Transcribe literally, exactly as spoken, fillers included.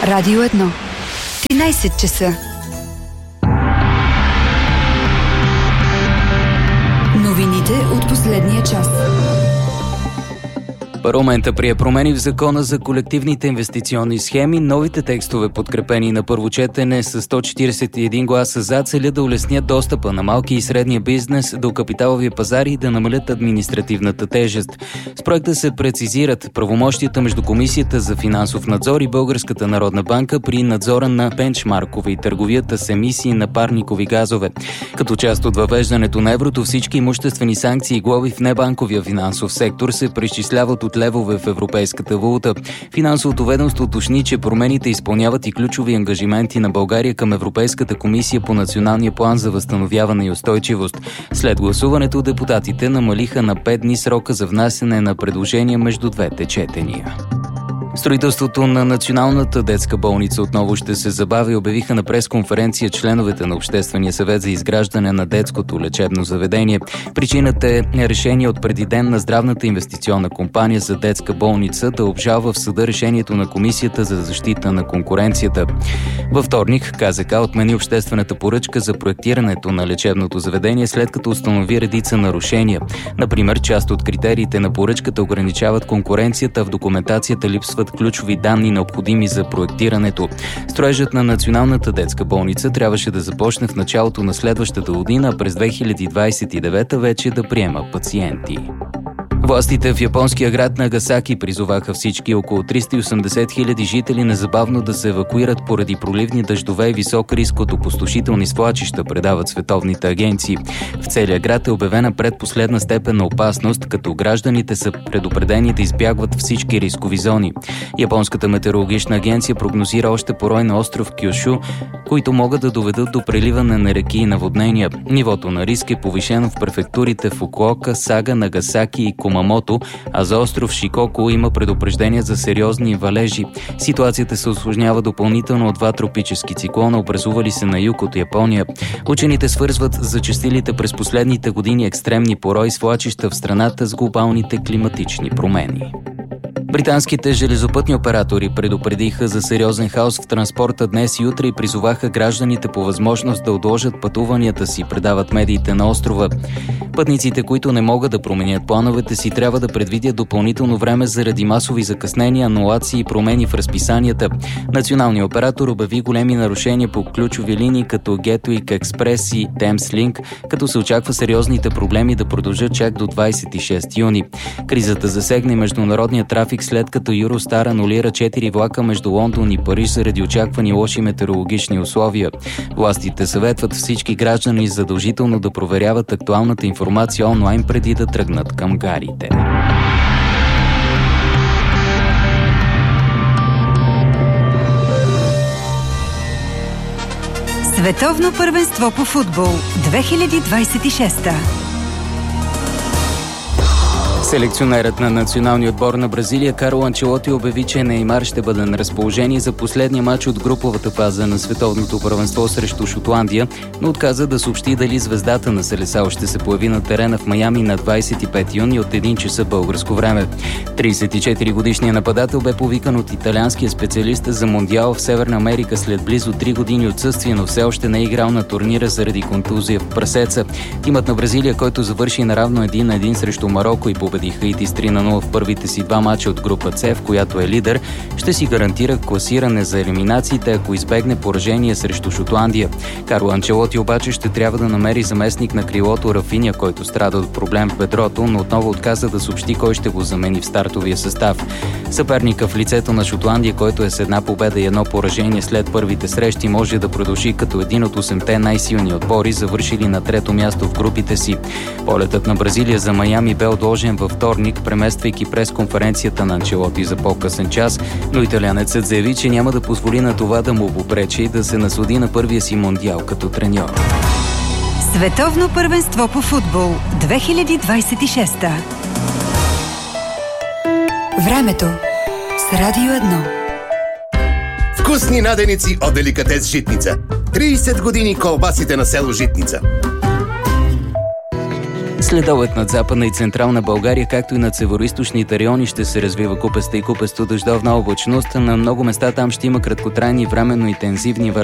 Радио едно. тринайсет часа. Новините от последния час. Парламентът прие промени в закона за колективните инвестиционни схеми. Новите текстове, подкрепени на първо четене с сто четирийсет и един гласа за, целят да улеснят достъпа на малки и средния бизнес до капиталовия пазар и да намалят административната тежест. С проекта се прецизират правомощията между Комисията за финансов надзор и Българската народна банка при надзора на бенчмаркове и търговията с емисии на парникови газове. Като част от въвеждането на еврото, всички имуществени санкции и глоби в небанковия финансов сектор се преизчисляват от левове в европейската валута. Финансовото ведомство уточни, че промените изпълняват и ключови ангажименти на България към Европейската комисия по Националния план за възстановяване и устойчивост. След гласуването депутатите намалиха на пет дни срока за внасяне на предложения между двете четения. Строителството на Националната детска болница отново ще се забави, обявиха на пресконференция членовете на Обществения съвет за изграждане на детското лечебно заведение. Причината е решение от преди ден на Здравната инвестиционна компания за детска болница да обжалва в съда решението на Комисията за защита на конкуренцията. Във вторник КЗК отмени обществената поръчка за проектирането на лечебното заведение, след като установи редица нарушения. Например, част от критериите на поръчката ограничават конкуренцията, в документацията липсват ключови данни, необходими за проектирането. Строежът на Националната детска болница трябваше да започне в началото на следващата година, а през две хиляди двадесет и девета вече да приема пациенти. Властите в японския град Нагасаки призоваха всички около триста и осемдесет хиляди жители незабавно да се евакуират поради проливни дъждове и висок риск от опустошителни свлачища, предават световните агенции. В целия град е обявена предпоследна степен на опасност, като гражданите са предупредени да избягват всички рискови зони. Японската метеорологична агенция прогнозира още порой на остров Кюшу, които могат да доведат до преливане на реки и наводнения. Нивото на риск е повишено в префектурите Фукуока, Сага, Нагасаки и Кумамото, а за остров Шикоку има предупреждения за сериозни валежи. Ситуацията се усложнява допълнително от два тропически циклона, образували се на юг от Япония. Учените свързват зачестилите през последните години екстремни порои свлачища в страната с глобалните климатични промени. Британските железопътни оператори предупредиха за сериозен хаос в транспорта днес и утре и призоваха гражданите по възможност да отложат пътуванията си, предават медиите на острова. Пътниците, които не могат да променят плановете си, трябва да предвидят допълнително време заради масови закъснения, анулации и промени в разписанията. Националният оператор обяви големи нарушения по ключови линии като Gatwick Express и Thameslink, като се очаква сериозните проблеми да продължат чак до двадесет и шести юни. Кризата засегне международния трафик, след като Eurostar анулира четири влака между Лондон и Париж заради очаквани лоши метеорологични условия. Властите съветват всички граждани задължително да проверяват актуалната информация онлайн преди да тръгнат към гарите. Световно първенство по футбол две хиляди двадесет и шеста. Селекционерът на националния отбор на Бразилия Карло Анчелоти обяви, че Неймар ще бъде на разположение за последния матч от груповата фаза на световното първенство срещу Шотландия, но отказа да съобщи дали звездата на Селесао ще се появи на терена в Майами на двадесет и пети юни от един часа българско време. тридесет и четири годишният нападател бе повикан от италианския специалист за Мондиал в Северна Америка след близо три години отсъствие, но все още не е играл на турнира заради контузия в прасеца. Тимът на Бразилия, който завърши наравно един на един срещу Мароко и победи Хаити с три на нула в първите си два мача от група С, в която е лидер, ще си гарантира класиране за елиминациите, ако избегне поражение срещу Шотландия. Карло Анчелоти обаче ще трябва да намери заместник на крилото Рафиня, който страда от проблем в бедрото, но отново отказа да съобщи кой ще го замени в стартовия състав. Съперника в лицето на Шотландия, който е с една победа и едно поражение след първите срещи, може да продължи като един от осемте най-силни отбори, завършили на трето място в групите си. Полетът на Бразилия за Майами бе отложен във вторник, премествайки пресконференцията на Анчелоти за по-късен час, но италианецът заяви, че няма да позволи на това да му попречи и да се наслади на първия си мондиал като треньор. Световно първенство по футбол две хиляди двадесет и шеста. Времето с Радио едно. Вкусни наденици от Деликатес Житница. тридесет години колбасите на село Житница. следобед над Западна и Централна България, както и над североизточните райони ще се развива купеста и купесто дъждовна облачност. На много места там ще има краткотрайни временно интензивни валежи